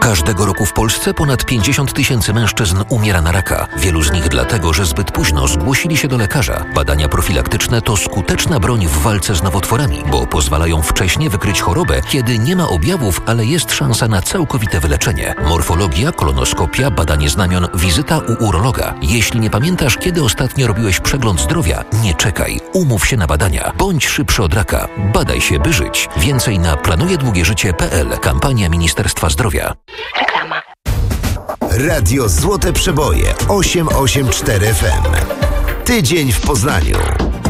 Każdego roku w Polsce ponad 50 000 mężczyzn umiera na raka. Wielu z nich dlatego, że zbyt późno zgłosili się do lekarza. Badania profilaktyczne to skuteczna broń w walce z nowotworami, bo pozwalają wcześnie wykryć chorobę, kiedy nie ma objawów, ale jest szansa na całkowite wyleczenie. Morfologia, kolonoskopia, badanie znamion, wizyta u urologa. Jeśli nie pamiętasz, kiedy ostatnio robiłeś przegląd zdrowia, nie czekaj. Umów się na badania. Bądź szybszy od raka. Badaj się, by żyć. Więcej na planujedługieżycie.pl. Kampania Ministerstwa Zdrowia. Reklama. Radio Złote Przeboje 884 FM. Tydzień w Poznaniu.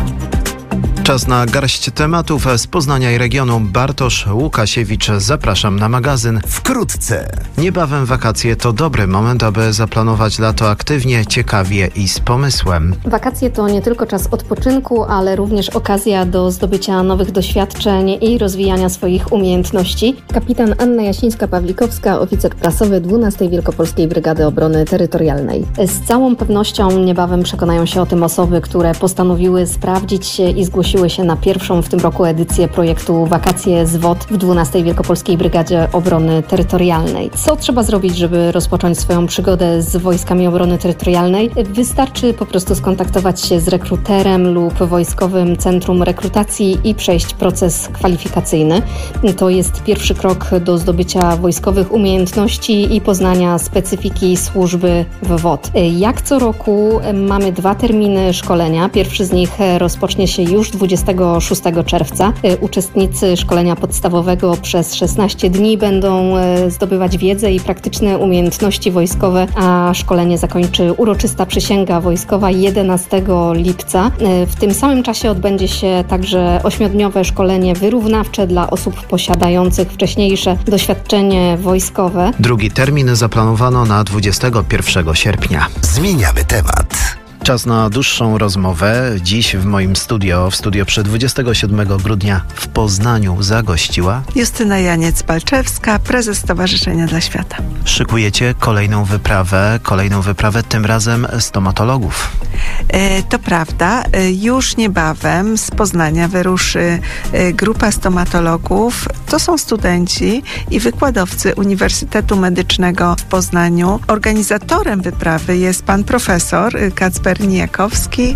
Czas na garść tematów z Poznania i regionu. Bartosz Łukasiewicz, zapraszam na magazyn. Wkrótce. Niebawem wakacje to dobry moment, aby zaplanować lato aktywnie, ciekawie i z pomysłem. Wakacje to nie tylko czas odpoczynku, ale również okazja do zdobycia nowych doświadczeń i rozwijania swoich umiejętności. Kapitan Anna Jasińska-Pawlikowska, oficer prasowy 12 Wielkopolskiej Brygady Obrony Terytorialnej. Z całą pewnością niebawem przekonają się o tym osoby, które postanowiły sprawdzić się i zgłosiły się na pierwszą w tym roku edycję projektu Wakacje z WOT w 12 Wielkopolskiej Brygadzie Obrony Terytorialnej. Co trzeba zrobić, żeby rozpocząć swoją przygodę z Wojskami Obrony Terytorialnej? Wystarczy po prostu skontaktować się z rekruterem lub Wojskowym Centrum Rekrutacji i przejść proces kwalifikacyjny. To jest pierwszy krok do zdobycia wojskowych umiejętności i poznania specyfiki służby w WOT. Jak co roku mamy 2 terminy szkolenia. Pierwszy z nich rozpocznie się już 26 czerwca. Uczestnicy szkolenia podstawowego przez 16 dni będą zdobywać wiedzę i praktyczne umiejętności wojskowe, a szkolenie zakończy uroczysta przysięga wojskowa 11 lipca. W tym samym czasie odbędzie się także 8-dniowe szkolenie wyrównawcze dla osób posiadających wcześniejsze doświadczenie wojskowe. Drugi termin zaplanowano na 21 sierpnia. Zmieniamy temat. Czas na dłuższą rozmowę. Dziś w moim studio przy 27 grudnia w Poznaniu zagościła Justyna Janiec-Balczewska, prezes Stowarzyszenia dla Świata. Szykujecie kolejną wyprawę, tym razem stomatologów. To prawda. Już niebawem z Poznania wyruszy grupa stomatologów. To są studenci i wykładowcy Uniwersytetu Medycznego w Poznaniu. Organizatorem wyprawy jest pan profesor Kacper Nijakowski.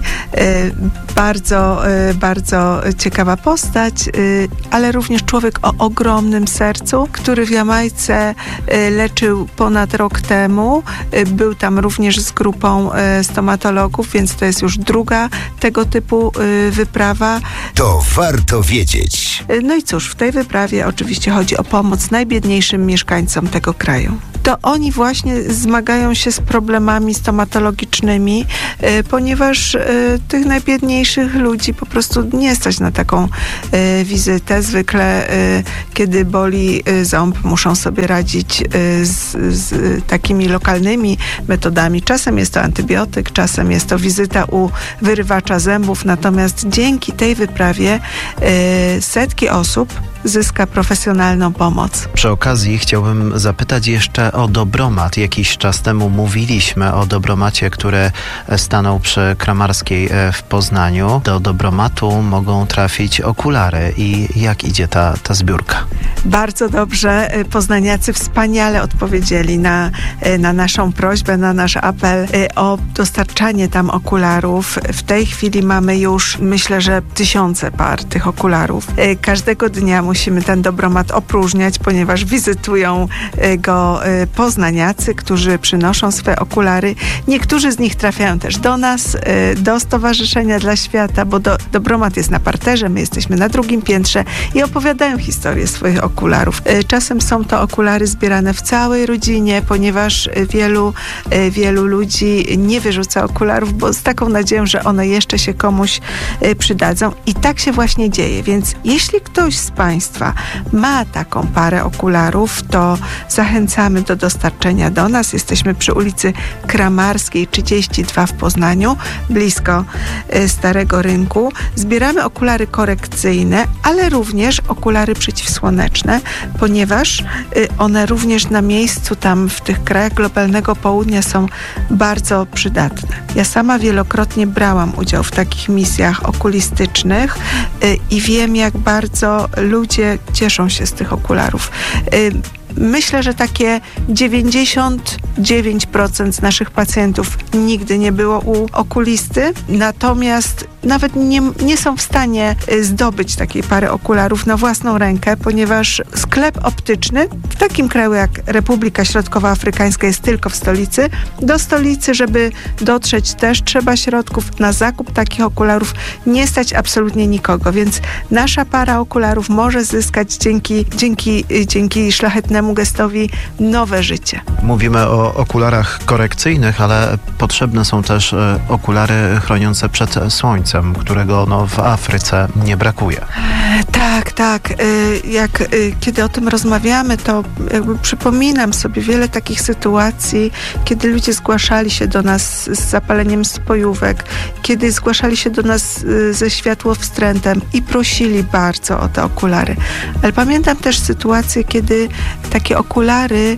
Bardzo ciekawa postać, ale również człowiek o ogromnym sercu, który w Jamajce leczył ponad rok temu. Był tam również z grupą stomatologów, więc to jest już druga tego typu wyprawa. To warto wiedzieć. No i cóż, w tej wyprawie oczywiście chodzi o pomoc najbiedniejszym mieszkańcom tego kraju. To oni właśnie zmagają się z problemami stomatologicznymi, ponieważ tych najbiedniejszych ludzi po prostu nie stać na taką wizytę. Zwykle, kiedy boli ząb, muszą sobie radzić z takimi lokalnymi metodami. Czasem jest to antybiotyk, czasem jest to wizyta u wyrywacza zębów. Natomiast dzięki tej wyprawie setki osób zyska profesjonalną pomoc. Przy okazji chciałbym zapytać jeszcze o dobromat. Jakiś czas temu mówiliśmy o dobromacie, który stanął przy Kramarskiej w Poznaniu. Do dobromatu mogą trafić okulary. I jak idzie ta zbiórka? Bardzo dobrze. Poznaniacy wspaniale odpowiedzieli na naszą prośbę, na nasz apel o dostarczanie tam okularów. W tej chwili mamy już, myślę, że 1000 par tych okularów. Każdego dnia musimy ten dobromat opróżniać, ponieważ wizytują go poznaniacy, którzy przynoszą swoje okulary. Niektórzy z nich trafiają też do nas, do Stowarzyszenia dla Świata, bo dobromat jest na parterze, my jesteśmy na drugim piętrze i opowiadają historię swoich okularów. Czasem są to okulary zbierane w całej rodzinie, ponieważ wielu ludzi nie wyrzuca okularów, bo z taką nadzieją, że one jeszcze się komuś przydadzą. I tak się właśnie dzieje. Więc jeśli ktoś z Państwa ma taką parę okularów, to zachęcamy do dostarczenia do nas. Jesteśmy przy ulicy Kramarskiej 32 w Poznaniu, blisko Starego Rynku. Zbieramy okulary korekcyjne, ale również okulary przeciwsłoneczne, ponieważ one również na miejscu tam w tych krajach globalnego południa są bardzo przydatne. Ja sama wielokrotnie brałam udział w takich misjach okulistycznych i wiem, jak bardzo ludzie cieszą się z tych okularów. Myślę, że takie 99% z naszych pacjentów nigdy nie było u okulisty, natomiast nawet nie są w stanie zdobyć takiej pary okularów na własną rękę, ponieważ sklep optyczny w takim kraju jak Republika Środkowoafrykańska jest tylko w stolicy. Do stolicy, żeby dotrzeć, też trzeba środków. Na zakup takich okularów nie stać absolutnie nikogo, więc nasza para okularów może zyskać dzięki szlachetnemu gestowi nowe życie. Mówimy o okularach korekcyjnych, ale potrzebne są też okulary chroniące przed słońcem, którego w Afryce nie brakuje. Tak. Kiedy o tym rozmawiamy, to jakby przypominam sobie wiele takich sytuacji, kiedy ludzie zgłaszali się do nas z zapaleniem spojówek, kiedy zgłaszali się do nas ze światłowstrętem i prosili bardzo o te okulary. Ale pamiętam też sytuację, kiedy takie okulary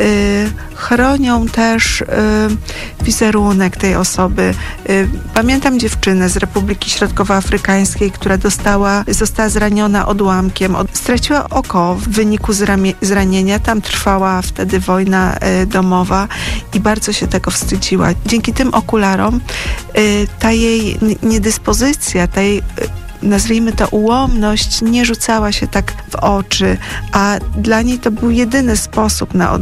chronią też wizerunek tej osoby. Pamiętam dziewczynę z Republiki Środkowoafrykańskiej, która została zraniona odłamkiem, straciła oko w wyniku zranienia. Tam trwała wtedy wojna domowa i bardzo się tego wstydziła. Dzięki tym okularom ta jej niedyspozycja, nazwijmy to ułomność, nie rzucała się tak w oczy, a dla niej to był jedyny sposób na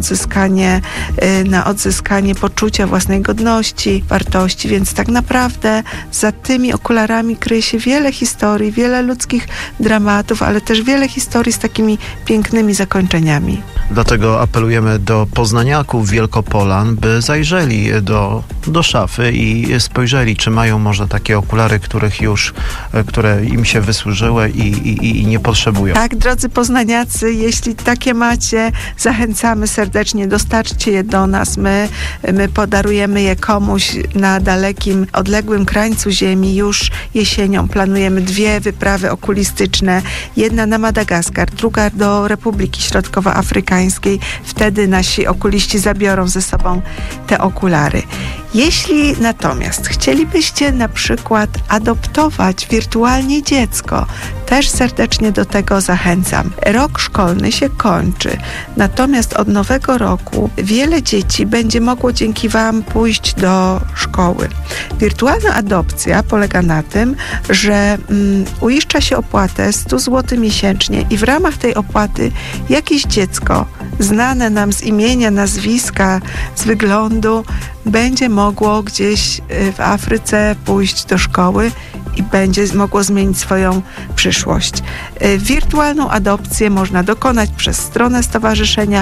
odzyskanie poczucia własnej godności, wartości, więc tak naprawdę za tymi okularami kryje się wiele historii, wiele ludzkich dramatów, ale też wiele historii z takimi pięknymi zakończeniach. Dlatego apelujemy do poznaniaków Wielkopolan, by zajrzeli do szafy i spojrzeli, czy mają może takie okulary, które im się wysłużyły i nie potrzebują. Tak, drodzy poznaniacy, jeśli takie macie, zachęcamy serdecznie, dostarczcie je do nas. My podarujemy je komuś na dalekim, odległym krańcu ziemi. Już jesienią planujemy 2 wyprawy okulistyczne. Jedna na Madagaskar, druga do Republiki Środkowoafrykańskiej. Wtedy nasi okuliści zabiorą ze sobą te okulary. Jeśli natomiast chcielibyście na przykład adoptować wirtualnie dziecko, też serdecznie do tego zachęcam. Rok szkolny się kończy, natomiast od nowego roku wiele dzieci będzie mogło dzięki Wam pójść do szkoły. Wirtualna adopcja polega na tym, że uiszcza się opłatę 100 zł miesięcznie i w ramach tej opłaty jakieś dziecko znane nam z imienia, nazwiska, z wyglądu będzie mogło gdzieś w Afryce pójść do szkoły i będzie mogło zmienić swoją przyszłość. Wirtualną adopcję można dokonać przez stronę stowarzyszenia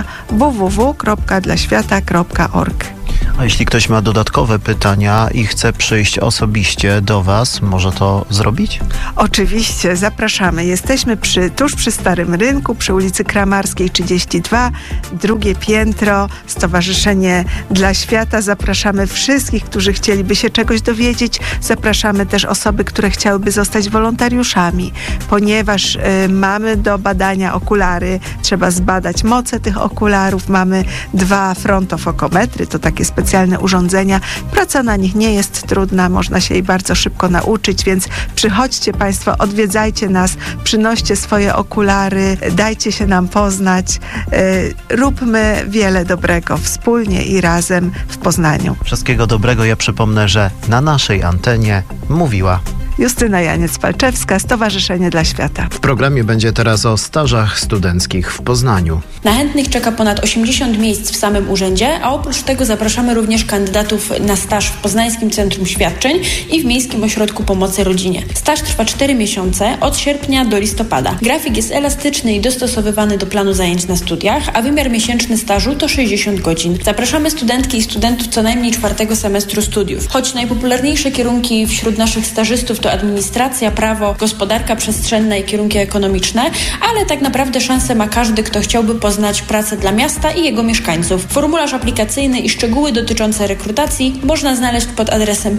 www.dlaświata.org. A jeśli ktoś ma dodatkowe pytania i chce przyjść osobiście do Was, może to zrobić? Oczywiście, zapraszamy. Jesteśmy tuż przy Starym Rynku, przy ulicy Kramarskiej 32, 2. piętro, Stowarzyszenie Dla Świata. Zapraszamy wszystkich, którzy chcieliby się czegoś dowiedzieć. Zapraszamy też osoby, które chciałyby zostać wolontariuszami, ponieważ mamy do badania okulary. Trzeba zbadać moce tych okularów. Mamy 2 frontofokometry, to takie specjalne urządzenia. Praca na nich nie jest trudna, można się jej bardzo szybko nauczyć, więc przychodźcie Państwo, odwiedzajcie nas, przynoście swoje okulary, dajcie się nam poznać, róbmy wiele dobrego wspólnie i razem w Poznaniu. Wszystkiego dobrego. Ja przypomnę, że na naszej antenie mówiła Justyna Janiec-Falczewska, Stowarzyszenie Dla Świata. W programie będzie teraz o stażach studenckich w Poznaniu. Na chętnych czeka ponad 80 miejsc w samym urzędzie, a oprócz tego zapraszamy również kandydatów na staż w Poznańskim Centrum Świadczeń i w Miejskim Ośrodku Pomocy Rodzinie. Staż trwa 4 miesiące, od sierpnia do listopada. Grafik jest elastyczny i dostosowywany do planu zajęć na studiach, a wymiar miesięczny stażu to 60 godzin. Zapraszamy studentki i studentów co najmniej 4. semestru studiów. Choć najpopularniejsze kierunki wśród naszych stażystów to administracja, prawo, gospodarka przestrzenna i kierunki ekonomiczne, ale tak naprawdę szansę ma każdy, kto chciałby poznać pracę dla miasta i jego mieszkańców. Formularz aplikacyjny i szczegóły dotyczące rekrutacji można znaleźć pod adresem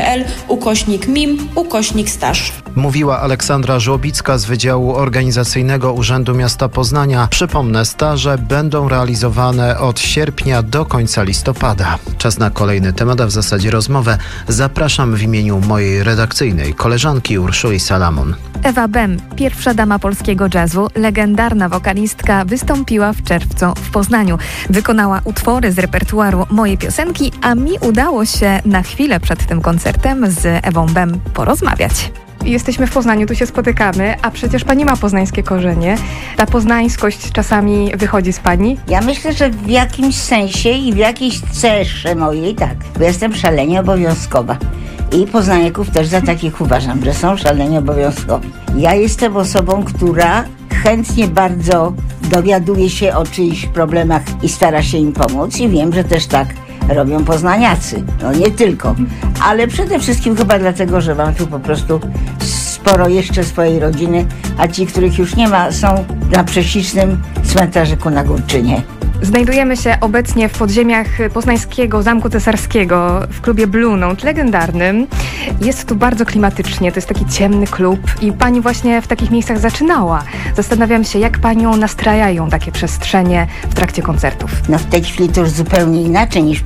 poznań.pl/mim/staż. Mówiła Aleksandra Żłobicka z Wydziału Organizacyjnego Urzędu Miasta Poznania. Przypomnę, staże będą realizowane od sierpnia do końca listopada. Czas na kolejny temat, a w zasadzie rozmowę. Zapraszam w imieniu mojej redakcyjnej naszej koleżanki Urszuli Salamon. Ewa Bem, pierwsza dama polskiego jazzu, legendarna wokalistka, wystąpiła w czerwcu w Poznaniu. Wykonała utwory z repertuaru Moje piosenki, a mi udało się na chwilę przed tym koncertem z Ewą Bem porozmawiać. Jesteśmy w Poznaniu, tu się spotykamy, a przecież pani ma poznańskie korzenie. Ta poznańskość czasami wychodzi z pani? Ja myślę, że w jakimś sensie i w jakiejś cesze mojej tak, bo jestem szalenie obowiązkowa. I poznaniaków też za takich uważam, że są szalenie obowiązkowi. Ja jestem osobą, która chętnie bardzo dowiaduje się o czyichś problemach i stara się im pomóc i wiem, że też tak robią poznaniacy. No nie tylko, ale przede wszystkim chyba dlatego, że mam tu po prostu sporo jeszcze swojej rodziny, a ci, których już nie ma, są na prześlicznym cmentarzyku na Górczynie. Znajdujemy się obecnie w podziemiach poznańskiego Zamku Cesarskiego w klubie Blue Note, legendarnym. Jest tu bardzo klimatycznie, to jest taki ciemny klub i pani właśnie w takich miejscach zaczynała. Zastanawiam się, jak panią nastrajają takie przestrzenie w trakcie koncertów. No w tej chwili to już zupełnie inaczej niż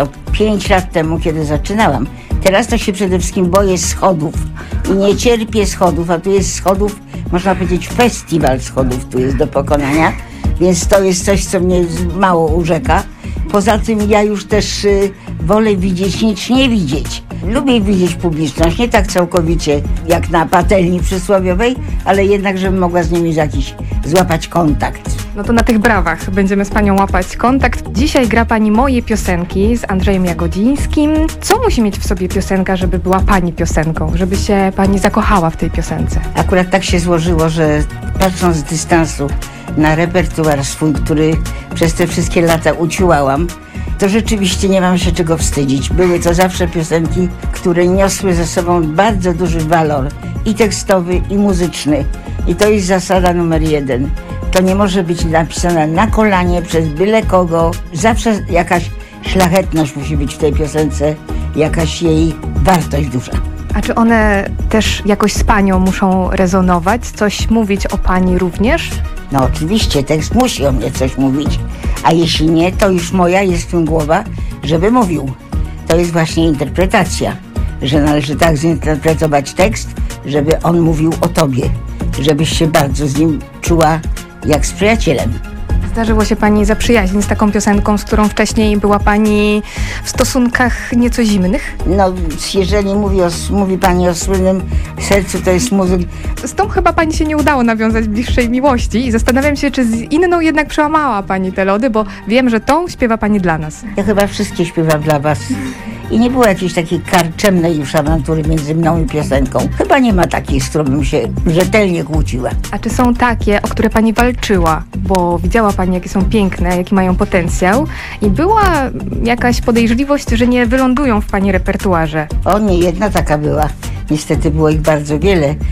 55 lat temu, kiedy zaczynałam. Teraz to się przede wszystkim boję schodów i nie cierpię schodów, a tu jest schodów, można powiedzieć festiwal schodów tu jest do pokonania. Więc to jest coś, co mnie mało urzeka. Poza tym ja już też wolę widzieć niż nie widzieć. Lubię widzieć publiczność, nie tak całkowicie jak na patelni przysłowiowej, ale jednak, żebym mogła z nimi złapać kontakt. No to na tych brawach będziemy z panią łapać kontakt. Dzisiaj gra pani Moje piosenki z Andrzejem Jagodzińskim. Co musi mieć w sobie piosenka, żeby była pani piosenką? Żeby się pani zakochała w tej piosence? Akurat tak się złożyło, że patrząc z dystansu na repertuar swój, który przez te wszystkie lata uciułałam, to rzeczywiście nie mam się czego wstydzić. Były to zawsze piosenki, które niosły ze sobą bardzo duży walor i tekstowy, i muzyczny. I to jest zasada numer 1. To nie może być napisane na kolanie przez byle kogo. Zawsze jakaś szlachetność musi być w tej piosence, jakaś jej wartość duża. A czy one też jakoś z panią muszą rezonować? Coś mówić o pani również? No oczywiście, tekst musi o mnie coś mówić, a jeśli nie, to już moja jest w tym głowa, żeby mówił. To jest właśnie interpretacja, że należy tak zinterpretować tekst, żeby on mówił o tobie, żebyś się bardzo z nim czuła jak z przyjacielem. Zdarzyło się pani zaprzyjaźnić z taką piosenką, z którą wcześniej była pani w stosunkach nieco zimnych? No, jeżeli mówi pani o słynnym sercu, to jest muzyk. Z tą chyba pani się nie udało nawiązać bliższej miłości i zastanawiam się, czy z inną jednak przełamała pani te lody, bo wiem, że tą śpiewa pani dla nas. Ja chyba wszystkie śpiewam dla was. I nie było jakiejś takiej karczemnej już awantury między mną i piosenką. Chyba nie ma takiej, z którą bym się rzetelnie kłóciła. A czy są takie, o które pani walczyła? Bo widziała pani, jakie są piękne, jaki mają potencjał i była jakaś podejrzliwość, że nie wylądują w pani repertuarze? O, nie jedna taka była. Niestety było ich bardzo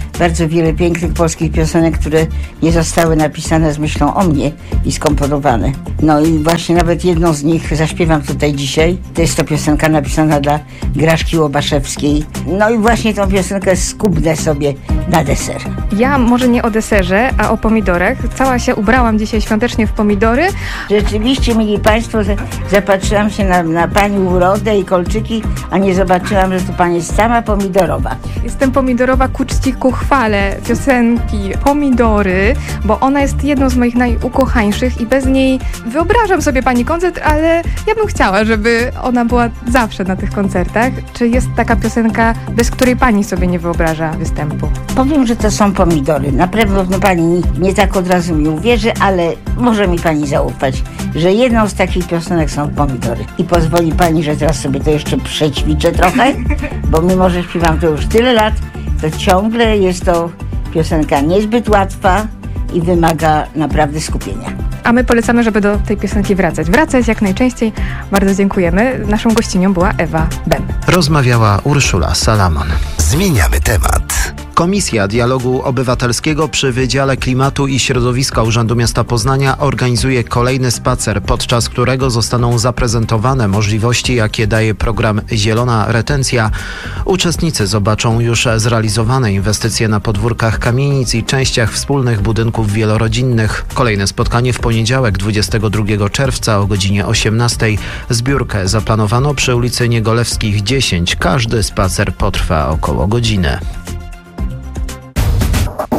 wiele pięknych polskich piosenek, które nie zostały napisane z myślą o mnie i skomponowane. No i właśnie nawet jedną z nich zaśpiewam tutaj dzisiaj. To jest to piosenka napisana dla Graszki Łobaszewskiej. No i właśnie tą piosenkę skubnę sobie na deser. Ja może nie o deserze, a o pomidorach. Cała się ubrałam dzisiaj świątecznie w pomidory. Rzeczywiście, mili państwo, zapatrzyłam się na pani urodę i kolczyki, a nie zobaczyłam, że to pani jest sama pomidorowa. Jestem pomidorowa ku czci, ku chwale piosenki Pomidory, bo ona jest jedną z moich najukochańszych i bez niej wyobrażam sobie pani koncert, ale ja bym chciała, żeby ona była zawsze na tych koncertach. Czy jest taka piosenka, bez której pani sobie nie wyobraża występu? Powiem, że to są pomidory. Na pewno pani nie tak od razu mi uwierzy, ale może mi pani zaufać, że jedną z takich piosenek są pomidory. I pozwoli pani, że teraz sobie to jeszcze przećwiczę trochę, bo mimo, że śpiewam to już tyle lat, to ciągle jest to piosenka niezbyt łatwa i wymaga naprawdę skupienia. A my polecamy, żeby do tej piosenki wracać. Wracać jak najczęściej. Bardzo dziękujemy. Naszą gościnią była Ewa Bem. Rozmawiała Urszula Salamon. Zmieniamy temat. Komisja Dialogu Obywatelskiego przy Wydziale Klimatu i Środowiska Urzędu Miasta Poznania organizuje kolejny spacer, podczas którego zostaną zaprezentowane możliwości, jakie daje program Zielona Retencja. Uczestnicy zobaczą już zrealizowane inwestycje na podwórkach kamienic i częściach wspólnych budynków wielorodzinnych. Kolejne spotkanie w poniedziałek 22 czerwca o godzinie 18. Zbiórkę zaplanowano przy ulicy Niegolewskich 10. Każdy spacer potrwa około godziny.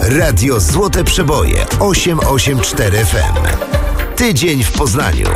Radio Złote Przeboje 884 FM. Tydzień w Poznaniu.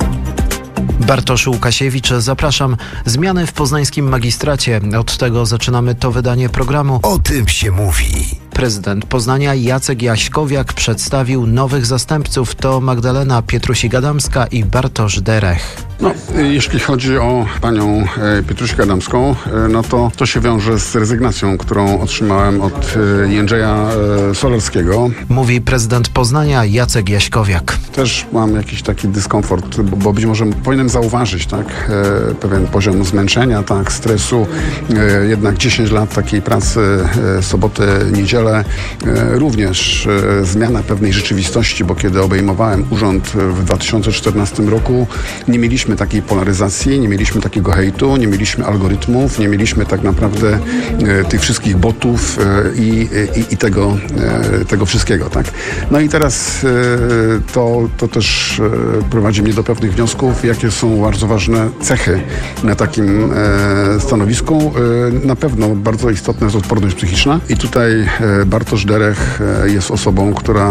Bartosz Łukasiewicz, zapraszam. Zmiany w poznańskim magistracie. Od tego zaczynamy to wydanie programu. O tym się mówi. Prezydent Poznania Jacek Jaśkowiak przedstawił nowych zastępców. To Magdalena Pietrusiak-Adamska i Bartosz Derech. Jeśli chodzi o panią Pietrusiak-Adamską, to się wiąże z rezygnacją, którą otrzymałem od Jędrzeja Solarskiego. Mówi prezydent Poznania Jacek Jaśkowiak. Też mam jakiś taki dyskomfort, bo być może powinienem zauważyć pewien poziom zmęczenia, stresu. Jednak 10 lat takiej pracy, sobotę, niedzielę, również zmiana pewnej rzeczywistości, bo kiedy obejmowałem urząd w 2014 roku, nie mieliśmy takiej polaryzacji, nie mieliśmy takiego hejtu, nie mieliśmy algorytmów, nie mieliśmy tak naprawdę tych wszystkich botów i tego wszystkiego, tak? No i teraz to też prowadzi mnie do pewnych wniosków, jakie są bardzo ważne cechy na takim stanowisku. Na pewno bardzo istotna jest odporność psychiczna i tutaj Bartosz Derech jest osobą, która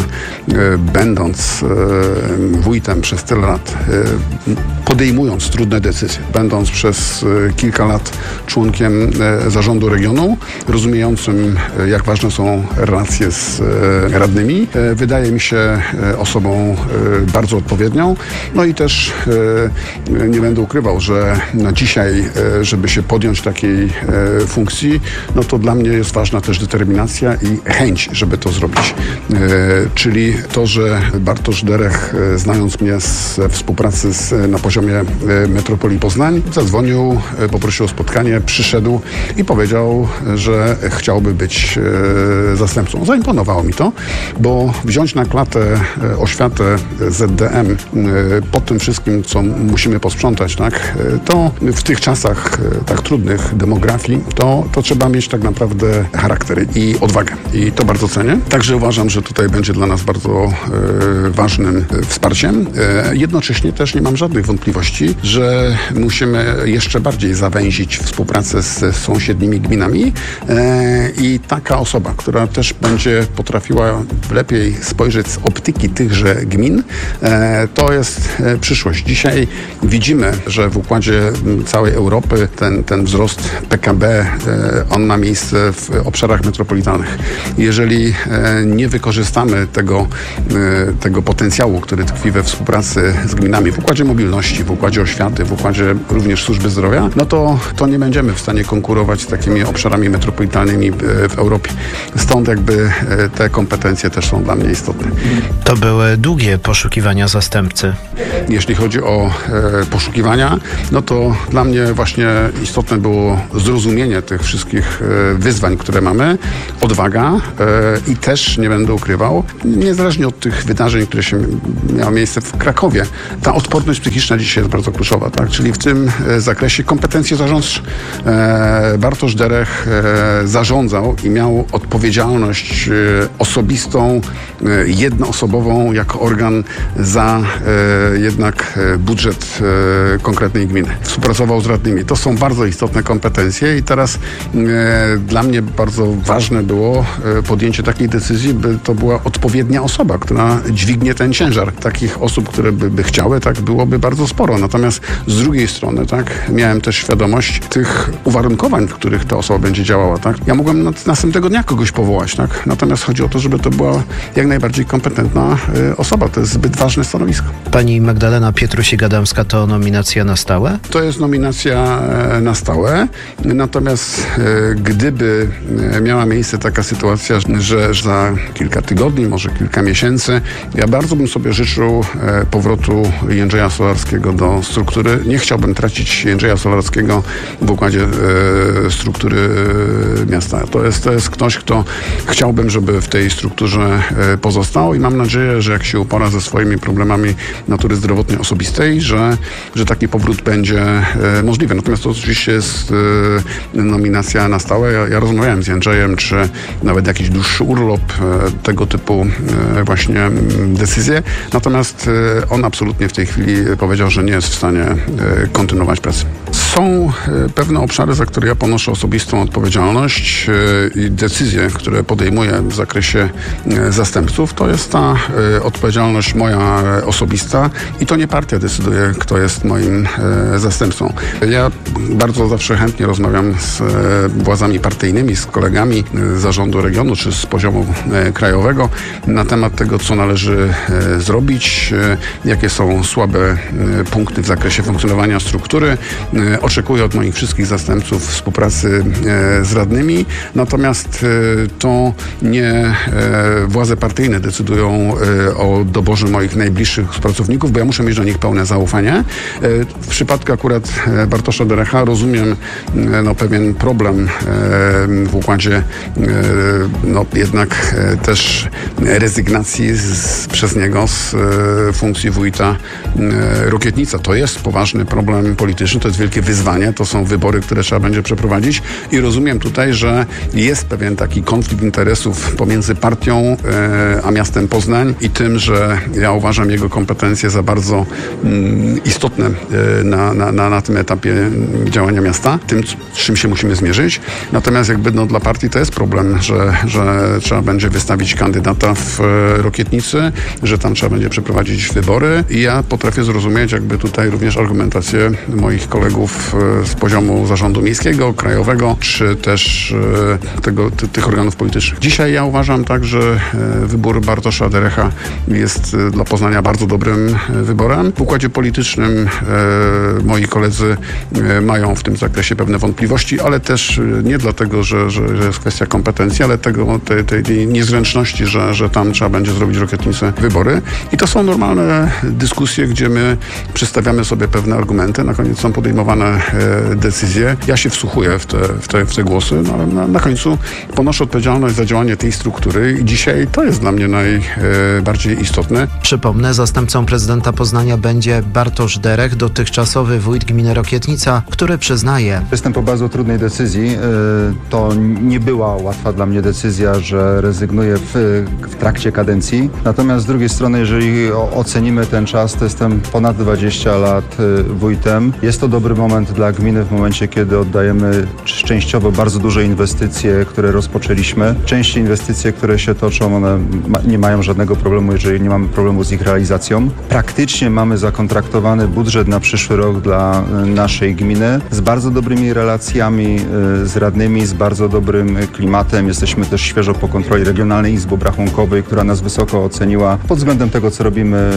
będąc wójtem przez tyle lat, podejmując trudne decyzje, będąc przez kilka lat członkiem zarządu regionu, rozumiejącym, jak ważne są relacje z radnymi, wydaje mi się osobą bardzo odpowiednią. No i też nie będę ukrywał, że na dzisiaj, żeby się podjąć takiej funkcji, to dla mnie jest ważna też determinacja i chęć, żeby to zrobić. Czyli to, że Bartosz Derech, znając mnie z współpracy na poziomie metropolii Poznań, zadzwonił, poprosił o spotkanie, przyszedł i powiedział, że chciałby być zastępcą. Zaimponowało mi to, bo wziąć na klatę oświatę ZDM po tym wszystkim, co musimy posprzątać, to w tych czasach tak trudnych demografii, to trzeba mieć tak naprawdę charakter i odwagę. I to bardzo cenię. Także uważam, że tutaj będzie dla nas bardzo ważnym wsparciem. Jednocześnie też nie mam żadnych wątpliwości, że musimy jeszcze bardziej zawęzić współpracę z sąsiednimi gminami i taka osoba, która też będzie potrafiła lepiej spojrzeć z optyki tychże gmin, to jest przyszłość. Dzisiaj widzimy, że w układzie całej Europy ten wzrost PKB, on ma miejsce w obszarach metropolitalnych. Jeżeli nie wykorzystamy tego potencjału, który tkwi we współpracy z gminami w układzie mobilności, w układzie oświaty, w układzie również służby zdrowia, to nie będziemy w stanie konkurować z takimi obszarami metropolitalnymi w Europie. Stąd te kompetencje też są dla mnie istotne. To były długie poszukiwania zastępcy. Jeśli chodzi o poszukiwania, to dla mnie właśnie istotne było zrozumienie tych wszystkich wyzwań, które mamy, odwaga i też, nie będę ukrywał, niezależnie od tych wydarzeń, które miały miejsce w Krakowie, ta odporność psychiczna dzisiaj jest bardzo kluczowa, tak? Czyli w tym zakresie kompetencje zarządcze. Bartosz Derech zarządzał i miał odpowiedzialność osobistą, jednoosobową jako organ za jednak budżet konkretnej gminy. Współpracował z radnymi. To są bardzo istotne kompetencje i teraz dla mnie bardzo ważne było podjęcie takiej decyzji, by to była odpowiednia osoba, która dźwignie ten ciężar. Takich osób, które by chciały, byłoby bardzo sporo. Natomiast z drugiej strony, miałem też świadomość tych uwarunkowań, w których ta osoba będzie działała, Ja mogłem następnego dnia kogoś powołać, Natomiast chodzi o to, żeby to była jak najbardziej kompetentna osoba. To jest zbyt ważne stanowisko. Pani Magdalena Pietrusiak-Adamska to nominacja na stałe? To jest nominacja na stałe. Natomiast gdyby miała miejsce taka sytuacja, że za kilka tygodni, może kilka miesięcy, ja bardzo bym sobie życzył powrotu Jędrzeja Solarskiego do struktury. Nie chciałbym tracić Jędrzeja Solarskiego w układzie struktury miasta. To jest ktoś, kto chciałbym, żeby w tej strukturze pozostał i mam nadzieję, że jak się upora ze swoimi problemami natury zdrowotnej osobistej, że taki powrót będzie możliwy. Natomiast to oczywiście jest nominacja na stałe. Ja rozmawiałem z Jędrzejem, czy nawet jakiś dłuższy urlop, tego typu właśnie decyzje. Natomiast on absolutnie w tej chwili powiedział, że nie jest w stanie kontynuować pracy. Są pewne obszary, za które ja ponoszę osobistą odpowiedzialność i decyzje, które podejmuję w zakresie zastępców. To jest ta odpowiedzialność moja osobista i to nie partia decyduje, kto jest moim zastępcą. Ja bardzo zawsze chętnie rozmawiam z władzami partyjnymi, z kolegami z zarządu regionu czy z poziomu krajowego na temat tego, co należy zrobić, jakie są słabe punkty w zakresie funkcjonowania struktury. Oczekuję od moich wszystkich zastępców współpracy z radnymi, natomiast to nie władze partyjne decydują o doborze moich najbliższych pracowników, bo ja muszę mieć do nich pełne zaufanie. W przypadku akurat Bartosza Derecha rozumiem pewien problem w układzie jednak też rezygnacji przez niego z funkcji wójta Rokietnica. To jest poważny problem polityczny, to jest wielkie wyzwanie, to są wybory, które trzeba będzie przeprowadzić i rozumiem tutaj, że jest pewien taki konflikt interesów pomiędzy partią a miastem Poznań i tym, że ja uważam jego kompetencje za bardzo istotne na tym etapie działania miasta, tym, z czym się musimy zmierzyć. Natomiast dla partii to jest problem, że trzeba będzie wystawić kandydata w Rokietnicy, że tam trzeba będzie przeprowadzić wybory i ja potrafię zrozumieć tutaj również argumentację moich kolegów z poziomu zarządu miejskiego, krajowego, czy też tych organów politycznych. Dzisiaj ja uważam tak, że wybór Bartosza Derecha jest dla Poznania bardzo dobrym wyborem. W układzie politycznym moi koledzy mają w tym zakresie pewne wątpliwości, ale też nie dlatego, że jest kwestia kompetencji, ale tej niezręczności, że tam trzeba będzie zrobić w Rokietnicy wybory. I to są normalne dyskusje, gdzie my przedstawiamy sobie pewne argumenty, na koniec są podejmowane decyzje. Ja się wsłuchuję w te głosy, ale na końcu ponoszę odpowiedzialność za działanie tej struktury i dzisiaj to jest dla mnie najbardziej istotne. Przypomnę, zastępcą prezydenta Poznania będzie Bartosz Derech, dotychczasowy wójt gminy Rokietnica, który przyznaje: jestem po bardzo trudnej decyzji. To nie była łatwa dla mnie decyzja, że rezygnuję w trakcie kadencji. Natomiast z drugiej strony, jeżeli ocenimy ten czas, to jestem ponad 20 lat wójtem. Jest to dobry moment dla gminy w momencie, kiedy oddajemy częściowo bardzo duże inwestycje, które rozpoczęliśmy. Części inwestycje, które się toczą, one nie mają żadnego problemu, jeżeli nie mamy problemu z ich realizacją. Praktycznie mamy zakontraktowany budżet na przyszły rok dla naszej gminy z bardzo dobrymi relacjami z radnymi, z bardzo dobrym klimatem. Jesteśmy też świeżo po kontroli Regionalnej Izby Obrachunkowej, która nas wysoko oceniła pod względem tego, co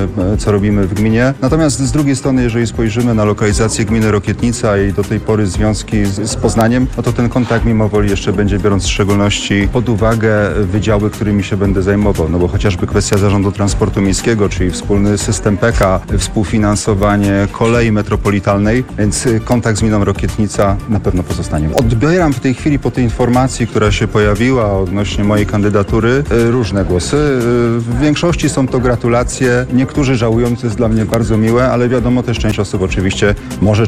robimy w gminie. Natomiast z drugiej strony, jeżeli spojrzymy na lokalizację gminy Rokietnica i do tej pory związki z Poznaniem, to ten kontakt mimo woli jeszcze będzie, biorąc w szczególności pod uwagę wydziały, którymi się będę zajmował. Bo chociażby kwestia zarządu transportu miejskiego, czyli wspólny system PK, współfinansowanie kolei metropolitalnej, więc kontakt z gminą Rokietnica na pewno pozostanie. Odbieram w tej chwili po tej informacji, która się pojawiła odnośnie mojej kandydatury, różne głosy. W większości są to gratulacje. Niektórzy żałują, co jest dla mnie bardzo miłe, ale wiadomo, też część osób oczywiście może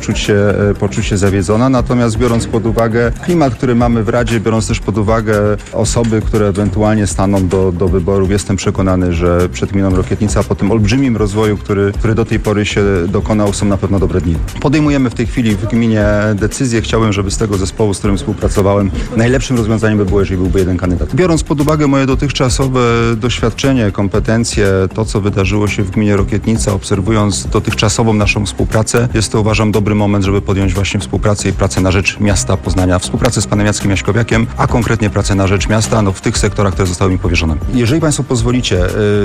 poczuć się zawiedzona. Natomiast biorąc pod uwagę klimat, który mamy w Radzie, biorąc też pod uwagę osoby, które ewentualnie staną do wyborów, jestem przekonany, że przed gminą Rokietnica po tym olbrzymim rozwoju, który do tej pory się dokonał, są na pewno dobre dni. Podejmujemy w tej chwili w gminie decyzję. Chciałem, żeby z tego zespołu, z którym współpracowałem, najlepszym rozwiązaniem by było, jeżeli byłby jeden kandydat. Biorąc pod uwagę moje dotychczasowe doświadczenie, kompetencje, to co wydarzyło się w gminie Rokietnica, obserwując dotychczasową naszą współpracę, jest to, uważam, dobry moment, żeby podjąć właśnie współpracę i pracę na rzecz miasta Poznania. Współpracę z panem Jackiem Jaśkowiakiem, a konkretnie pracę na rzecz miasta w tych sektorach, które zostały mi powierzone. Jeżeli państwo pozwolicie,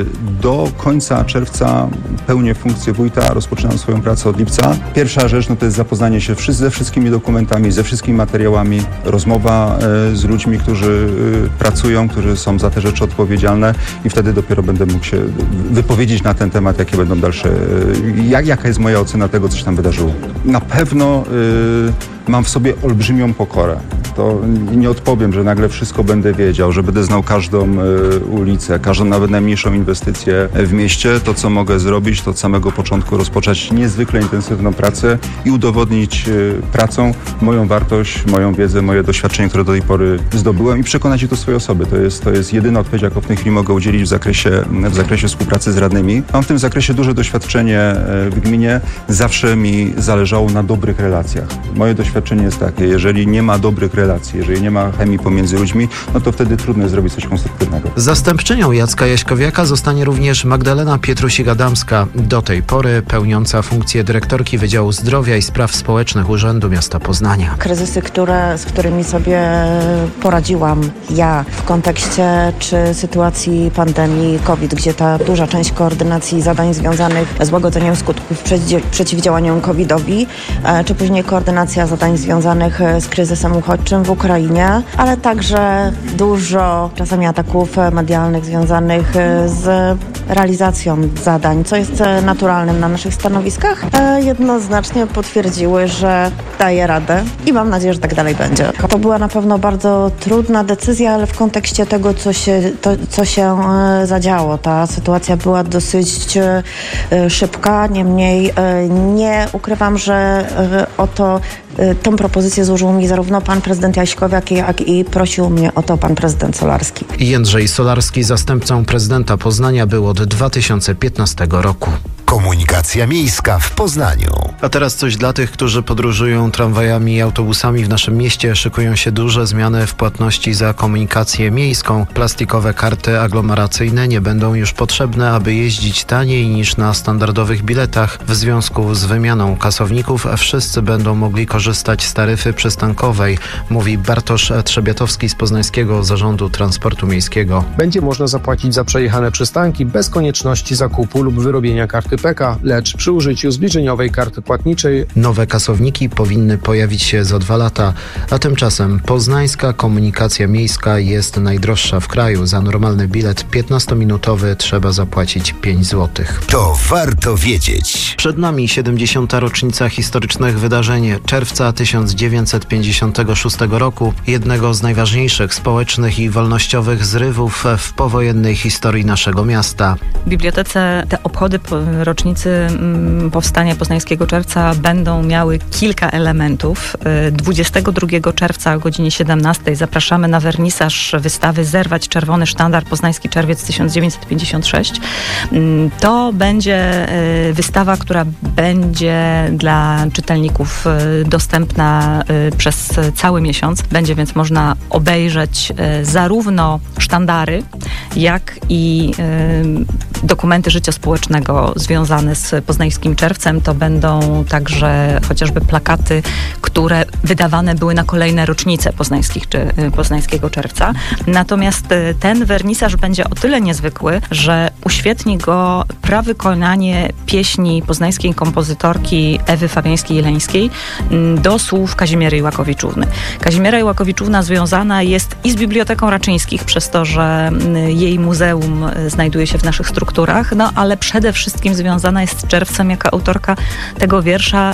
do końca czerwca pełnię funkcję wójta, rozpoczynam swoją pracę od lipca. Pierwsza rzecz to jest zapoznanie się ze wszystkimi dokumentami, ze wszystkimi materiałami, rozmowa z ludźmi, którzy pracują, którzy są za te rzeczy odpowiedzialne i wtedy dopiero będę mógł się wypowiedzieć na ten temat, jakie będą dalsze, jaka jest moja ocena tego, co się tam wydarzyło. Na pewno mam w sobie olbrzymią pokorę. to nie odpowiem, że nagle wszystko będę wiedział, że będę znał każdą ulicę, każdą nawet najmniejszą inwestycję w mieście. To, co mogę zrobić, to od samego początku rozpocząć niezwykle intensywną pracę i udowodnić pracą moją wartość, moją wiedzę, moje doświadczenie, które do tej pory zdobyłem i przekonać ich do swojej osoby. To jest jedyna odpowiedź, jaką w tej chwili mogę udzielić w zakresie współpracy z radnymi. Mam w tym zakresie duże doświadczenie w gminie. Zawsze mi zależało na dobrych relacjach. Moje doświadczenie jest takie, jeżeli nie ma dobrych relacji, jeżeli nie ma chemii pomiędzy ludźmi, no to wtedy trudno jest zrobić coś konstruktywnego. Zastępczynią Jacka Jaśkowiaka zostanie również Magdalena Pietrusik-Adamska, do tej pory pełniąca funkcję dyrektorki Wydziału Zdrowia i Spraw Społecznych Urzędu Miasta Poznania. Kryzysy, z którymi sobie poradziłam ja w kontekście czy sytuacji pandemii COVID, gdzie ta duża część koordynacji zadań związanych z łagodzeniem skutków przeciwdziałaniem COVID-owi, czy później koordynacja zadań związanych z kryzysem uchodźczym w Ukrainie, ale także dużo czasami ataków medialnych związanych z realizacją zadań, co jest naturalnym na naszych stanowiskach, jednoznacznie potwierdziły, że daje radę i mam nadzieję, że tak dalej będzie. To była na pewno bardzo trudna decyzja, ale w kontekście tego, co się zadziało. Ta sytuacja była dosyć szybka, niemniej nie ukrywam, że tą propozycję złożył mi zarówno pan prezydent Jaśkowiak, jak i prosił mnie o to pan prezydent Solarski. Jędrzej Solarski, zastępcą prezydenta Poznania, był od 2015 roku. Komunikacja miejska w Poznaniu. A teraz coś dla tych, którzy podróżują tramwajami i autobusami w naszym mieście. Szykują się duże zmiany w płatności za komunikację miejską. Plastikowe karty aglomeracyjne nie będą już potrzebne, aby jeździć taniej niż na standardowych biletach. W związku z wymianą kasowników wszyscy będą mogli korzystać z taryfy przystankowej, mówi Bartosz Trzebiatowski z Poznańskiego Zarządu Transportu Miejskiego. Będzie można zapłacić za przejechane przystanki bez konieczności zakupu lub wyrobienia karty PEKA, lecz przy użyciu zbliżeniowej karty płatniczej. Nowe kasowniki powinny pojawić się za 2 lata, a tymczasem poznańska komunikacja miejska jest najdroższa w kraju. Za normalny bilet 15-minutowy trzeba zapłacić 5 zł. To warto wiedzieć. Przed nami 70. rocznica historycznych wydarzeń czerwca 1956 roku, jednego z najważniejszych społecznych i wolnościowych zrywów w powojennej historii naszego miasta. W bibliotece te obchody rocznicy powstania Poznańskiego Czerwca będą miały kilka elementów. 22 czerwca o godzinie 17 zapraszamy na wernisaż wystawy Zerwać Czerwony Sztandar Poznański Czerwiec 1956. To będzie wystawa, która będzie dla czytelników dostępna przez cały miesiąc. Będzie więc można obejrzeć zarówno sztandary, jak i dokumenty życia społecznego związane z Poznańskim Czerwcem. To będą także chociażby plakaty, które wydawane były na kolejne rocznice Poznańskiego Czerwca. Natomiast ten wernisaż będzie o tyle niezwykły, że uświetni go prawykonanie pieśni poznańskiej kompozytorki Ewy Fabiańskiej-Jeleńskiej do słów Kazimiery Iłakowiczówny. Kazimiera Iłakowiczówna związana jest i z Biblioteką Raczyńskich, przez to, że jej muzeum znajduje się w naszych strukturach, ale przede wszystkim związana jest z Czerwcem jako autorka tego wiersza,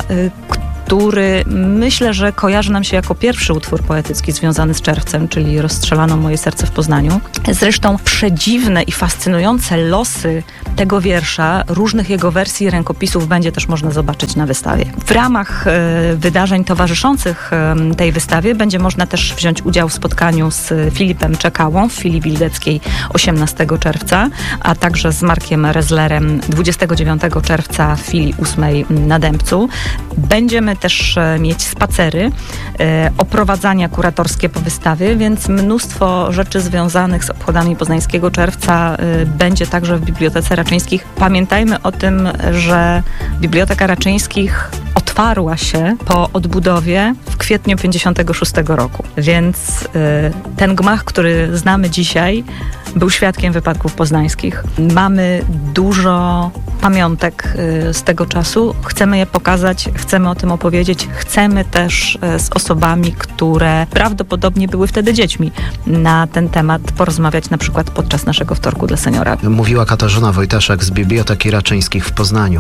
który myślę, że kojarzy nam się jako pierwszy utwór poetycki związany z Czerwcem, czyli Rozstrzelano moje serce w Poznaniu. Zresztą przedziwne i fascynujące losy tego wiersza, różnych jego wersji i rękopisów będzie też można zobaczyć na wystawie. W ramach wydarzeń towarzyszących tej wystawie będzie można też wziąć udział w spotkaniu z Filipem Czekałą w filii Wildeckiej 18 czerwca, a także z Markiem Rezlerem 29 czerwca w filii 8 na Dębcu. Będziemy też mieć spacery, oprowadzania kuratorskie po wystawie, więc mnóstwo rzeczy związanych z obchodami Poznańskiego Czerwca będzie także w Bibliotece Raczyńskich. Pamiętajmy o tym, że Biblioteka Raczyńskich otwarła się po odbudowie w kwietniu 56 roku, więc ten gmach, który znamy dzisiaj, był świadkiem wypadków poznańskich. Mamy dużo pamiątek z tego czasu. Chcemy je pokazać, chcemy o tym opowiedzieć. Chcemy też z osobami, które prawdopodobnie były wtedy dziećmi, na ten temat porozmawiać na przykład podczas naszego wtorku dla seniora. Mówiła Katarzyna Wojtaszek z Biblioteki Raczyńskich w Poznaniu.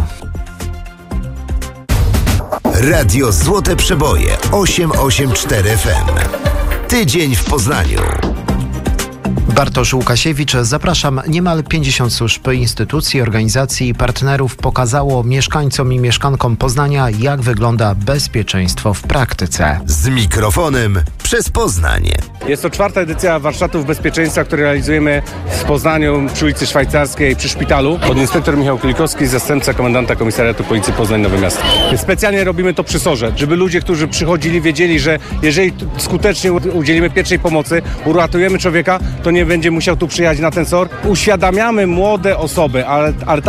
Radio Złote Przeboje 884 FM. Tydzień w Poznaniu. Bartosz Łukasiewicz, zapraszam. Niemal 50 służb, instytucji, organizacji i partnerów pokazało mieszkańcom i mieszkankom Poznania, jak wygląda bezpieczeństwo w praktyce. Z mikrofonem przez Poznanie. Jest to 4. edycja warsztatów bezpieczeństwa, które realizujemy w Poznaniu przy ulicy Szwajcarskiej przy szpitalu. Podinspektor Michał Kulikowski, zastępca komendanta Komisariatu Policji Poznań Nowe Miasto. Specjalnie robimy to przy SOR-ze, żeby ludzie, którzy przychodzili, wiedzieli, że jeżeli skutecznie udzielimy pierwszej pomocy, uratujemy człowieka, to nie będzie musiał tu przyjechać na ten SOR. Uświadamiamy młode osoby, ale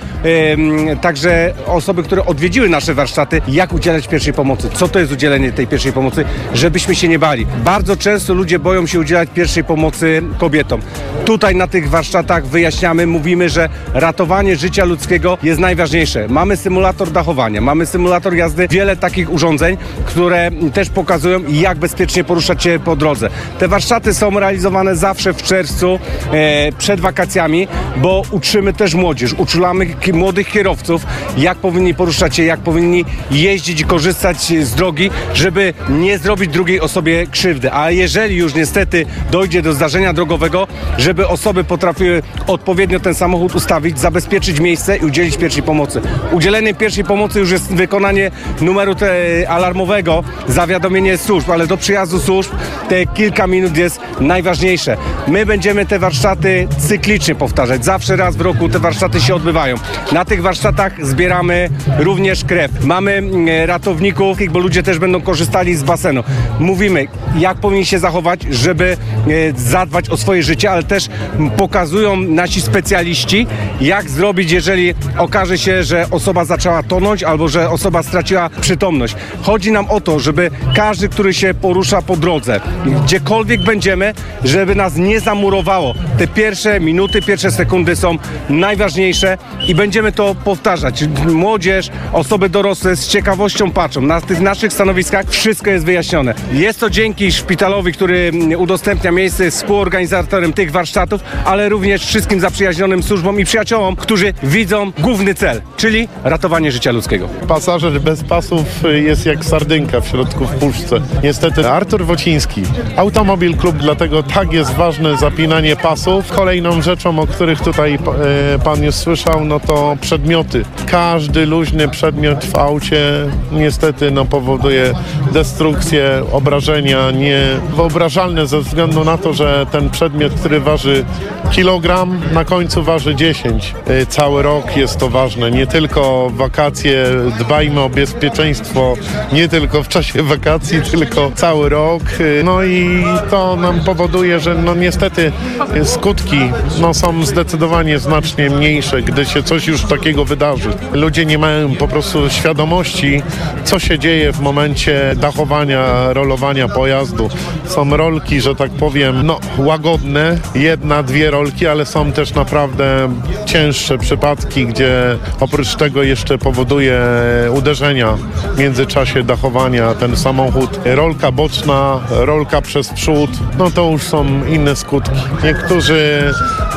także osoby, które odwiedziły nasze warsztaty, jak udzielać pierwszej pomocy. Co to jest udzielenie tej pierwszej pomocy, żebyśmy się nie bali. Bardzo często ludzie boją się udzielać pierwszej pomocy kobietom. Tutaj na tych warsztatach wyjaśniamy, mówimy, że ratowanie życia ludzkiego jest najważniejsze. Mamy symulator dachowania, mamy symulator jazdy, wiele takich urządzeń, które też pokazują, jak bezpiecznie poruszać się po drodze. Te warsztaty są realizowane zawsze w czerwcu, przed wakacjami, bo uczymy też młodzież, uczulamy młodych kierowców, jak powinni poruszać się, jak powinni jeździć i korzystać z drogi, żeby nie zrobić drugiej osobie krzywdy. A jeżeli już niestety dojdzie do zdarzenia drogowego, żeby osoby potrafiły odpowiednio ten samochód ustawić, zabezpieczyć miejsce i udzielić pierwszej pomocy. Udzielenie pierwszej pomocy już jest wykonanie numeru alarmowego, zawiadomienie służb, ale do przyjazdu służb te kilka minut jest najważniejsze. My będziemy te warsztaty cyklicznie powtarzać. Zawsze raz w roku te warsztaty się odbywają. Na tych warsztatach zbieramy również krew. Mamy ratowników, bo ludzie też będą korzystali z basenu. Mówimy, jak powinni się zachować, żeby zadbać o swoje życie, ale też pokazują nasi specjaliści, jak zrobić, jeżeli okaże się, że osoba zaczęła tonąć albo że osoba straciła przytomność. Chodzi nam o to, żeby każdy, który się porusza po drodze, gdziekolwiek będziemy, żeby nas nie zamurowało. Te pierwsze minuty, pierwsze sekundy są najważniejsze i będziemy to powtarzać. Młodzież, osoby dorosłe z ciekawością patrzą. Na tych naszych stanowiskach wszystko jest wyjaśnione. Jest to dzięki szpitalowi, który udostępnia miejsce, jest współorganizatorem tych warsztatów, ale również wszystkim zaprzyjaźnionym służbom i przyjaciołom, którzy widzą główny cel, czyli ratowanie życia ludzkiego. Pasażer bez pasów jest jak sardynka w środku w puszce. Niestety Artur Wociński, Automobil Klub, dlatego tak jest ważne zapinanie pasów. Kolejną rzeczą, o których tutaj pan już słyszał, no to przedmioty. Każdy luźny przedmiot w aucie niestety powoduje destrukcję, obrażenia niewyobrażalne ze względu na to, że ten przedmiot, który waży kilogram, na końcu waży 10. Cały rok jest to ważne. Nie tylko wakacje, dbajmy o bezpieczeństwo, nie tylko w czasie wakacji, tylko cały rok. No i to nam powoduje, że niestety skutki są zdecydowanie znacznie mniejsze, gdy się coś już takiego wydarzy. Ludzie nie mają po prostu świadomości, co się dzieje w momencie dachowania, rolowania pojazdu. Są rolki, że tak powiem, łagodne, 1-2 rolki, ale są też naprawdę cięższe przypadki, gdzie oprócz tego jeszcze powoduje uderzenia w międzyczasie dachowania ten samochód. Rolka boczna, rolka przez przód, to już są inne skutki. Niektórzy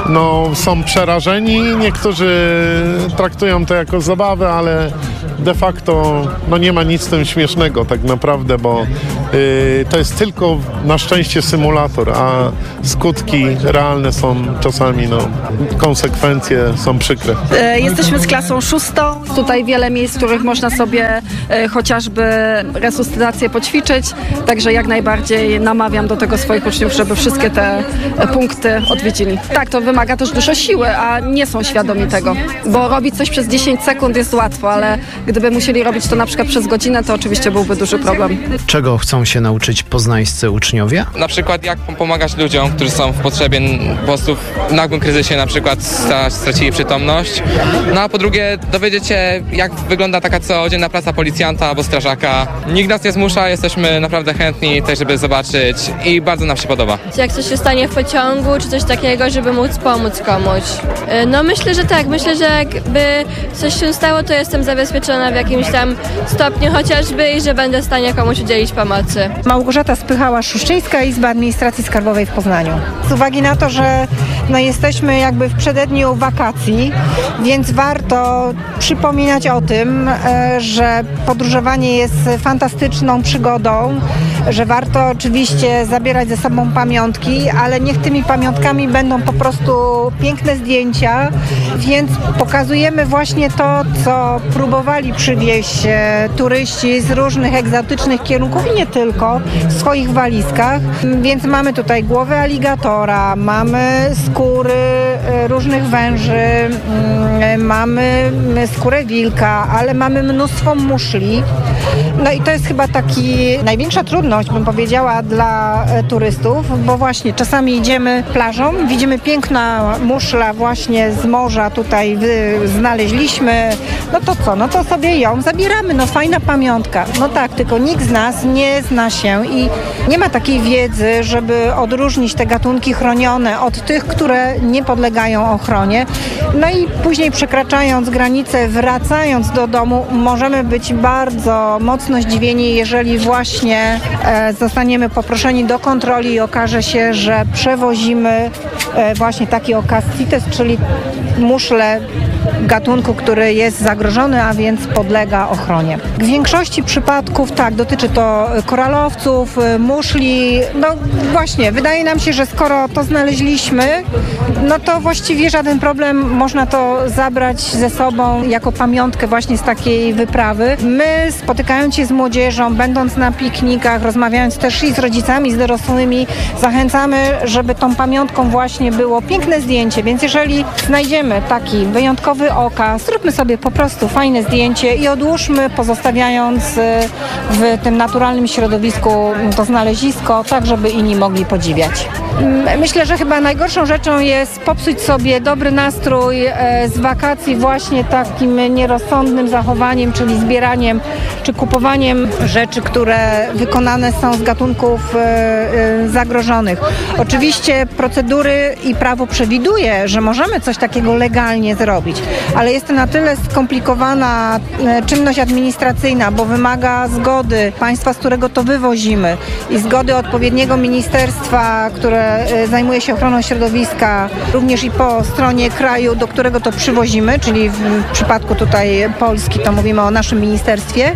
są przerażeni, niektórzy traktują to jako zabawę, ale de facto nie ma nic z tym śmiesznego tak naprawdę, bo to jest tylko na szczęście symulator, a skutki realne są czasami, konsekwencje są przykre. Jesteśmy z klasą 6. Tutaj wiele miejsc, w których można sobie chociażby resuscytację poćwiczyć, także jak najbardziej namawiam do tego swoich uczniów, żeby wszystkie te punkty odwiedzili. Tak, to wymaga też dużo siły, a nie są świadomi tego, bo robić coś przez 10 sekund jest łatwo, ale gdyby musieli robić to na przykład przez godzinę, to oczywiście byłby duży problem. Czego chcą się nauczyć poznańscy uczniowie? Na przykład jak pomagać ludziom, którzy są w potrzebie, po prostu w nagłym kryzysie na przykład stracili przytomność. A po drugie dowiedzieć się, jak wygląda taka codzienna praca policjanta albo strażaka. Nikt nas nie zmusza, jesteśmy naprawdę chętni też, żeby zobaczyć i bardzo nam się podoba. Jak coś się stanie w pociągu, czy coś takiego, żeby móc pomóc komuś. Myślę, że tak. Myślę, że jakby coś się stało, to jestem zabezpieczona w jakimś tam stopniu chociażby i że będę w stanie komuś udzielić pomocy. Małgorzata Spychała-Szuszczyńska, Izba Administracji Skarbowej w Poznaniu. Z uwagi na to, że jesteśmy jakby w przededniu wakacji, więc warto przypominać o tym, że podróżowanie jest fantastyczną przygodą, że warto oczywiście zabierać ze sobą pamiątki, ale niech tymi pamiątkami będą po prostu piękne zdjęcia, więc pokazujemy właśnie to, co próbowali przywieźć turyści z różnych egzotycznych kierunków i nie tylko w swoich walizkach, więc mamy tutaj głowę aligatora, mamy skóry różnych węży, mamy skórę wilka, ale mamy mnóstwo muszli. No i to jest chyba największa trudność, bym powiedziała, dla turystów, bo właśnie czasami idziemy plażą, widzimy piękna muszla właśnie z morza tutaj znaleźliśmy, no to co, no to sobie ją zabieramy, no fajna pamiątka. No tak, tylko nikt z nas nie zna się i nie ma takiej wiedzy, żeby odróżnić te gatunki chronione od tych, które nie podlegają ochronie. No i później przekraczając granicę, wracając do domu, możemy być bardzo mocno zdziwieni, jeżeli właśnie zostaniemy poproszeni do kontroli i okaże się, że przewozimy właśnie taki okaz CITES, czyli muszle gatunku, który jest zagrożony, a więc podlega ochronie. W większości przypadków tak, dotyczy to koralowców, muszli. No właśnie, wydaje nam się, że skoro to znaleźliśmy, no to właściwie żaden problem, można to zabrać ze sobą jako pamiątkę właśnie z takiej wyprawy. My, spotykając się z młodzieżą, będąc na piknikach, rozmawiając też i z rodzicami, z dorosłymi, zachęcamy, żeby tą pamiątką właśnie było piękne zdjęcie, więc jeżeli znajdziemy taki wyjątkowy okaz, zróbmy sobie po prostu fajne zdjęcie i odłóżmy, pozostawiając w tym naturalnym środowisku to znalezisko, tak żeby inni mogli podziwiać. Myślę, że chyba najgorszą rzeczą jest popsuć sobie dobry nastrój z wakacji właśnie takim nierozsądnym zachowaniem, czyli zbieraniem czy kupowaniem rzeczy, które wykonane są z gatunków zagrożonych. Oczywiście procedury i prawo przewiduje, że możemy coś takiego legalnie zrobić, ale jest to na tyle skomplikowana czynność administracyjna, bo wymaga zgody państwa, z którego to wywozimy i zgody odpowiedniego ministerstwa, które zajmuje się ochroną środowiska, również i po stronie kraju, do którego to przywozimy, czyli w przypadku tutaj Polski to mówimy o naszym ministerstwie,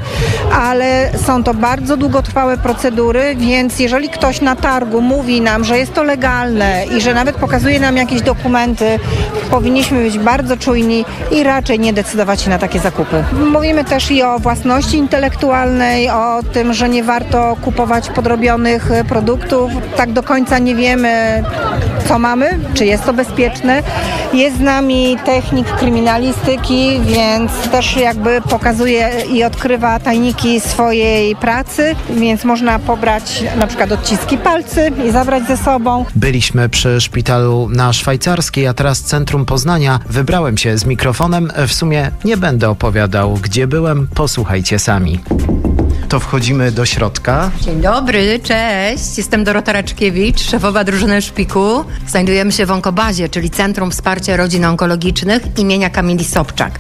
ale są to bardzo długotrwałe procedury, więc jeżeli ktoś na targu mówi nam, że jest to legalne i że nawet pokazuje nam jakieś dokumenty, powinniśmy być bardzo czujni i raczej nie decydować się na takie zakupy. Mówimy też i o własności intelektualnej, o tym, że nie warto kupować podrobionych produktów. Tak do końca nie wiemy, co mamy, czy jest to bezpieczne. Jest z nami technik kryminalistyki, więc też jakby pokazuje i odkrywa tajniki swojej pracy, więc można pobrać na przykład odciski palcy i zabrać ze sobą. Byliśmy przy szpitalu na Szwajcarskiej, a teraz centrum Poznania. Wybrałem się z mikrofonem. W sumie nie będę opowiadał, gdzie byłem. Posłuchajcie sami. To wchodzimy do środka. Dzień dobry, cześć. Jestem Dorota Raczkiewicz, szefowa drużyny Szpiku. Znajdujemy się w Onkobazie, czyli Centrum Wsparcia Rodzin Onkologicznych imienia Kamili Sobczak.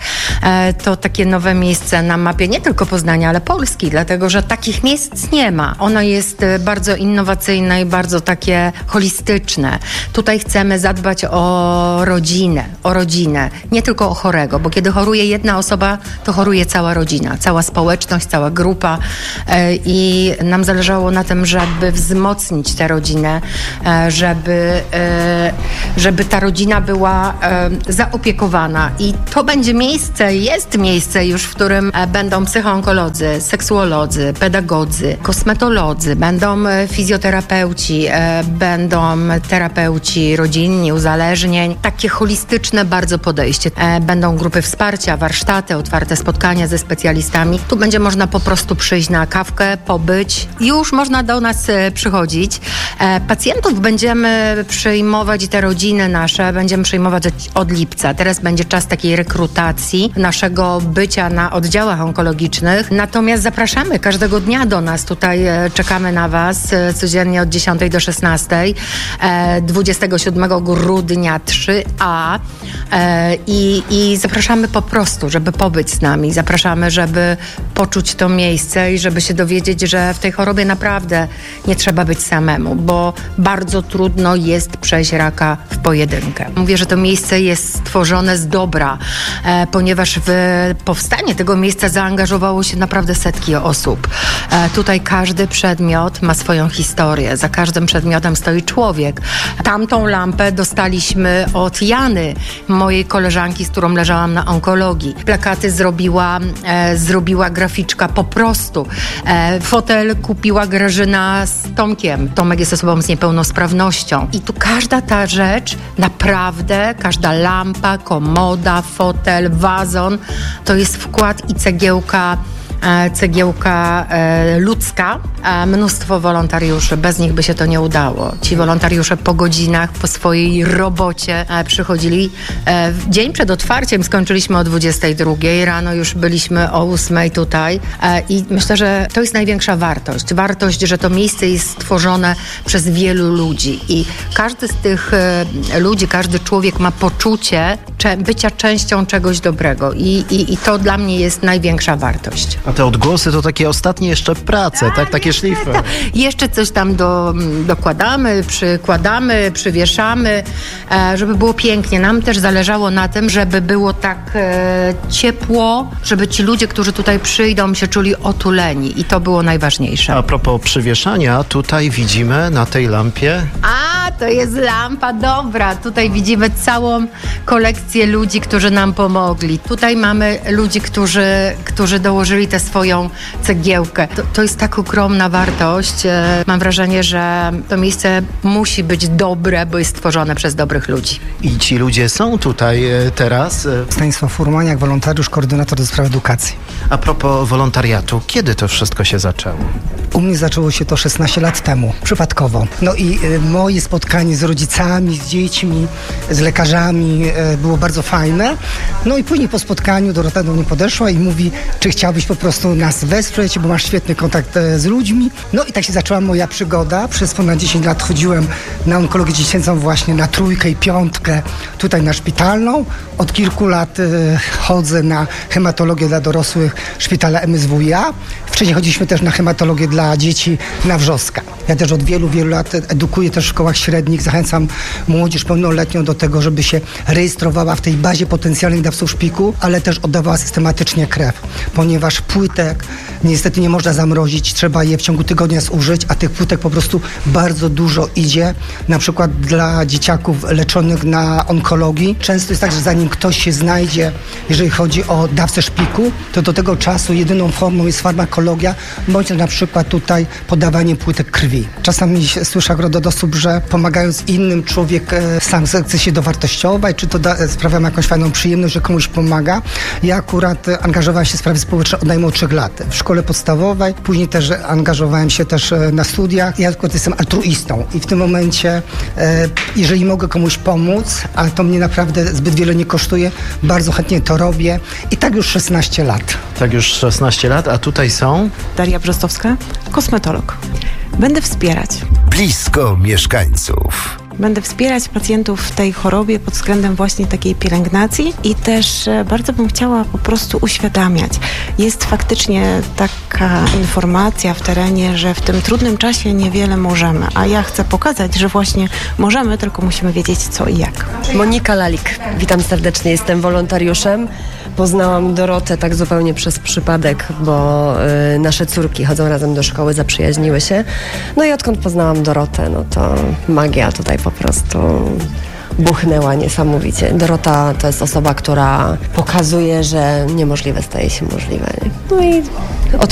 To takie nowe miejsce na mapie nie tylko Poznania, ale Polski, dlatego że takich miejsc nie ma. Ono jest bardzo innowacyjne i bardzo takie holistyczne. Tutaj chcemy zadbać o rodzinę, nie tylko o chorego, bo kiedy choruje jedna osoba, to choruje cała rodzina, cała społeczność, cała grupa. I nam zależało na tym, żeby wzmocnić tę rodzinę, żeby ta rodzina była zaopiekowana. I to będzie miejsce, jest miejsce już, w którym będą psychoonkolodzy, seksuolodzy, pedagodzy, kosmetolodzy, będą fizjoterapeuci, będą terapeuci rodzinni, uzależnień. Takie holistyczne bardzo podejście. Będą grupy wsparcia, warsztaty, otwarte spotkania ze specjalistami. Tu będzie można po prostu przyjść na kawkę, pobyć. Już można do nas przychodzić. Pacjentów będziemy przyjmować i te rodziny nasze będziemy przyjmować od lipca. Teraz będzie czas takiej rekrutacji naszego bycia na oddziałach onkologicznych. Natomiast zapraszamy każdego dnia do nas. Tutaj czekamy na Was codziennie od 10 do 16. 27 grudnia 3A i zapraszamy po prostu, żeby pobyć z nami. Zapraszamy, żeby poczuć to miejsce bliżej, żeby się dowiedzieć, że w tej chorobie naprawdę nie trzeba być samemu, bo bardzo trudno jest przejść raka w pojedynkę. Mówię, że to miejsce jest stworzone z dobra, ponieważ w powstanie tego miejsca zaangażowało się naprawdę setki osób. Tutaj każdy przedmiot ma swoją historię. Za każdym przedmiotem stoi człowiek. Tamtą lampę dostaliśmy od Jany, mojej koleżanki, z którą leżałam na onkologii. Plakaty zrobiła graficzka po prostu. Fotel kupiła Grażyna z Tomkiem. Tomek jest osobą z niepełnosprawnością. I tu każda ta rzecz, naprawdę, każda lampa, komoda, fotel, wazon, to jest wkład i cegiełka ludzka, mnóstwo wolontariuszy. Bez nich by się to nie udało. Ci wolontariusze po godzinach, po swojej robocie przychodzili. Dzień przed otwarciem skończyliśmy o 22. Rano już byliśmy o 8 tutaj i myślę, że to jest największa wartość. Wartość, że to miejsce jest stworzone przez wielu ludzi i każdy z tych ludzi, każdy człowiek ma poczucie bycia częścią czegoś dobrego i to dla mnie jest największa wartość. A te odgłosy to takie ostatnie jeszcze prace, tak? Takie szlify. Jeszcze coś tam dokładamy, przykładamy, przywieszamy, żeby było pięknie. Nam też zależało na tym, żeby było tak ciepło, żeby ci ludzie, którzy tutaj przyjdą, się czuli otuleni i to było najważniejsze. A propos przywieszania, tutaj widzimy na tej lampie... To jest lampa, dobra. Tutaj widzimy całą kolekcję ludzi, którzy nam pomogli. Tutaj mamy ludzi, którzy dołożyli tę swoją cegiełkę. To jest tak ogromna wartość. Mam wrażenie, że to miejsce musi być dobre, bo jest stworzone przez dobrych ludzi. I ci ludzie są tutaj teraz. Stanisław Furmaniak, wolontariusz, koordynator do spraw edukacji. A propos wolontariatu, kiedy to wszystko się zaczęło? U mnie zaczęło się to 16 lat temu, przypadkowo. No i moje spotkanie z rodzicami, z dziećmi, z lekarzami było bardzo fajne. No i później po spotkaniu Dorota do mnie podeszła i mówi, czy chciałbyś po prostu nas wesprzeć, bo masz świetny kontakt z ludźmi. No i tak się zaczęła moja przygoda. Przez ponad 10 lat chodziłem na onkologię dziecięcą właśnie na 3 i 5 tutaj na szpitalną. Od kilku lat chodzę na hematologię dla dorosłych szpitala MSWiA. Wcześniej chodziliśmy też na hematologię dla dzieci na Wrzoska. Ja też od wielu lat edukuję też w szkołach średnich. Zachęcam młodzież pełnoletnią do tego, żeby się rejestrowała w tej bazie potencjalnych dawców szpiku, ale też oddawała systematycznie krew, ponieważ płytek niestety nie można zamrozić, trzeba je w ciągu tygodnia zużyć, a tych płytek po prostu bardzo dużo idzie. Na przykład dla dzieciaków leczonych na onkologii. Często jest tak, że zanim ktoś się znajdzie, jeżeli chodzi o dawcę szpiku, to do tego czasu jedyną formą jest farmakologia, bądź na przykład tutaj podawanie płytek krwi. Czasami słyszę od osób, że pomagając innym człowiek sam chce się dowartościować, czy to sprawia mu jakąś fajną przyjemność, że komuś pomaga. Ja akurat angażowałem się w sprawy społeczne od najmłodszych lat. W szkole podstawowej, później też angażowałem się też na studiach. Ja akurat jestem altruistą i w tym momencie, jeżeli mogę komuś pomóc, ale to mnie naprawdę zbyt wiele nie kosztuje, bardzo chętnie to robię i tak już 16 lat. Tak już 16 lat, a tutaj są? Daria Brzostowska, kosmetolog. Będę wspierać. Blisko mieszkańców. Będę wspierać pacjentów w tej chorobie pod względem właśnie takiej pielęgnacji i też bardzo bym chciała po prostu uświadamiać. Jest faktycznie taka informacja w terenie, że w tym trudnym czasie niewiele możemy, a ja chcę pokazać, że właśnie możemy, tylko musimy wiedzieć co i jak. Monika Lalik, witam serdecznie, jestem wolontariuszem. Poznałam Dorotę tak zupełnie przez przypadek, bo nasze córki chodzą razem do szkoły, zaprzyjaźniły się. No i odkąd poznałam Dorotę, no to magia tutaj po prostu buchnęła niesamowicie. Dorota to jest osoba, która pokazuje, że niemożliwe staje się możliwe. No i